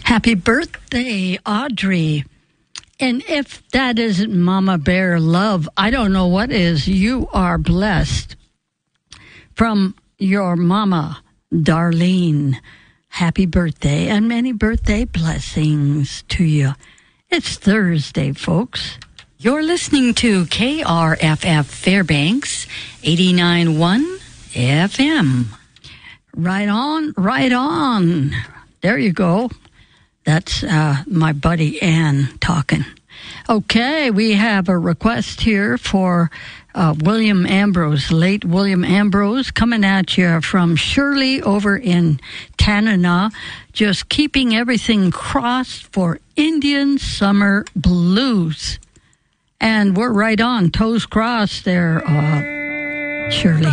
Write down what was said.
Happy birthday, Audrey. And if that isn't Mama Bear love, I don't know what is. You are blessed. From your mama, Darlene, happy birthday and many birthday blessings to you. It's Thursday, folks. You're listening to KRFF Fairbanks, 89.1 FM. Right on, right on. There you go. That's my buddy Ann talking. Okay, we have a request here for William Ambrose, late William Ambrose, coming at you from Shirley over in Tanana, just keeping everything crossed for Indian Summer Blues. And we're right on, toes crossed there, Shirley.